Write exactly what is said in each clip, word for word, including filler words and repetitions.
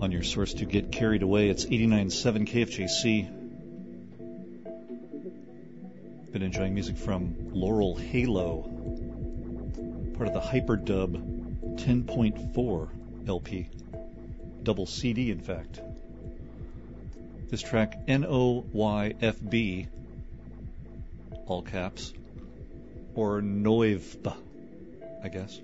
on your source to get carried away. It's eighty-nine point seven K F J C. Been enjoying music from Laurel Halo, part of the Hyperdub ten point four L P. Double C D, in fact. This track, N O Y F B, all caps, or Noivb, I guess.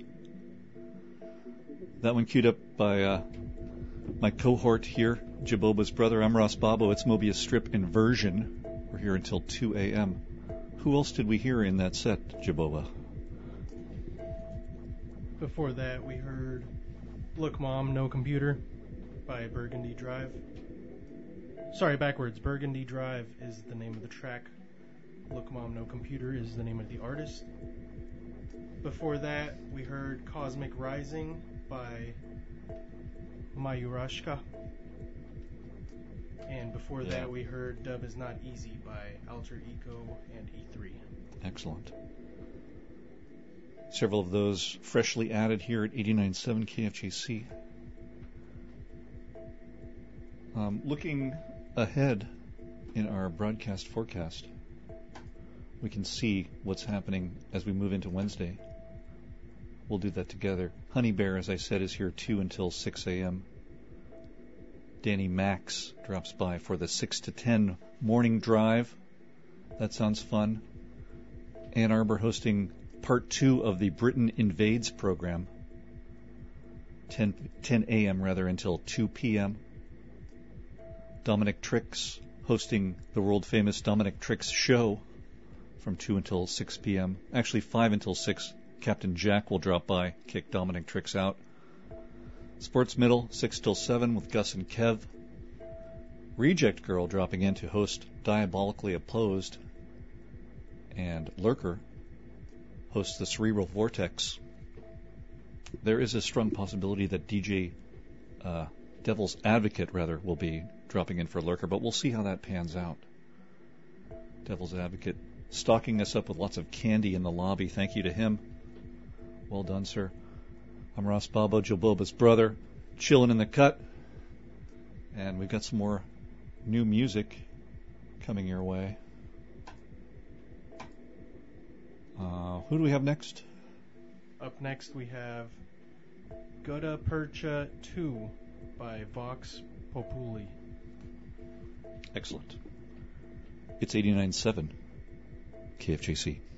That one queued up by uh, my cohort here, Jaboba's brother. I'm Ross Bobo. It's Mobius Strip Inversion. We're here until two a.m. Who else did we hear in that set, Jaboba? Before that, we heard Look Mom, No Computer by Burgundy Drive. Sorry, backwards. Burgundy Drive is the name of the track. Look Mom, No Computer is the name of the artist. Before that, we heard Cosmic Rising by Mayurashka. And before yeah. that, we heard Dub Is Not Easy by Alter Ego and E three. Excellent. Several of those freshly added here at eighty-nine point seven K F J C. Um, looking ahead in our broadcast forecast, we can see what's happening as we move into Wednesday. We'll do that together. Honey Bear, as I said, is here too until six a.m. Danny Max drops by for the six to ten morning drive. That sounds fun. Ann Arbor hosting part two of the Britain Invades program. ten a.m. rather until two p.m. Dominic Tricks hosting the world-famous Dominic Tricks show from two until six p.m. Actually, five until six. Captain Jack will drop by, kick Dominic Tricks out. Sports Middle, six till seven with Gus and Kev. Reject Girl dropping in to host Diabolically Opposed. And Lurker hosts the Cerebral Vortex. There is a strong possibility that D J uh, Devil's Advocate, rather, will be dropping in for Lurker, but we'll see how that pans out. Devil's Advocate stocking us up with lots of candy in the lobby. Thank you to him. Well done, sir. I'm Ross Bobo, Joe Boba's brother, chilling in the cut. And we've got some more new music coming your way. Uh, who do we have next? Up next we have Gutta Percha two by Vox Populi. Excellent. It's eighty-nine point seven K F J C.